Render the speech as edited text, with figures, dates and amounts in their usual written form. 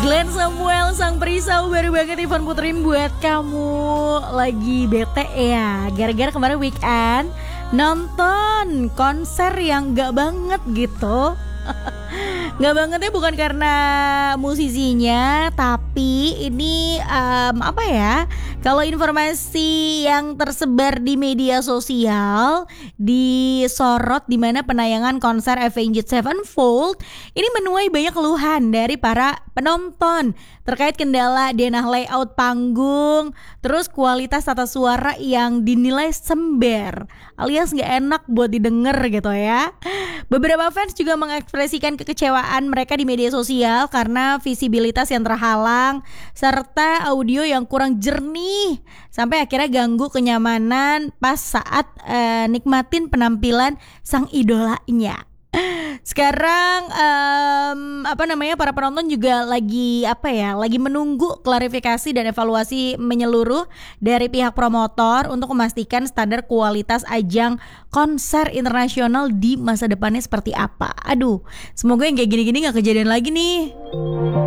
Glenn Samuel, sang perisau baru banget Ivan puterin buat kamu. Lagi bete ya, gara-gara kemarin weekend nonton konser yang gak banget gitu. Gak bangetnya bukan karena musisinya, tapi ini apa ya? Kalau informasi yang tersebar di media sosial disorot di mana penayangan konser Avenged Sevenfold ini menuai banyak keluhan dari para penonton terkait kendala denah layout panggung, terus kualitas tata suara yang dinilai sember alias gak enak buat didengar gitu ya. Beberapa fans juga mengekspresikan kekecewaan mereka di media sosial karena visibilitas yang terhalang serta audio yang kurang jernih, sampai akhirnya ganggu kenyamanan pas saat nikmatin penampilan sang idolanya. Sekarang para penonton juga lagi menunggu klarifikasi dan evaluasi menyeluruh dari pihak promotor untuk memastikan standar kualitas ajang konser internasional di masa depannya seperti apa. Aduh, semoga yang kayak gini-gini gak kejadian lagi nih.